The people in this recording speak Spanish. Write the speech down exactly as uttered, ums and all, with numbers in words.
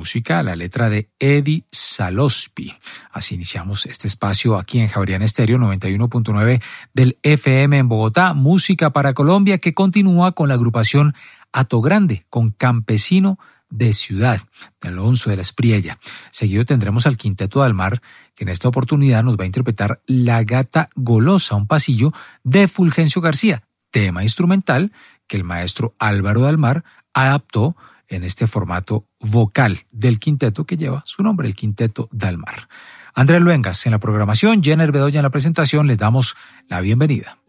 música, la letra de Eddie Salospi. Así iniciamos este espacio aquí en Javeriana Estéreo noventa y uno punto nueve del F M en Bogotá. Música para Colombia, que continúa con la agrupación Hato Grande, con Campesino de Ciudad, de Alonso de la Espriella. Seguido tendremos al Quinteto Dalmar, que en esta oportunidad nos va a interpretar La Gata Golosa, un pasillo de Fulgencio García, tema instrumental que el maestro Álvaro Dalmar adaptó en este formato vocal del quinteto que lleva su nombre, el Quinteto Dalmar. Andrés Luengas en la programación, Jenner Bedoya en la presentación, les damos la bienvenida.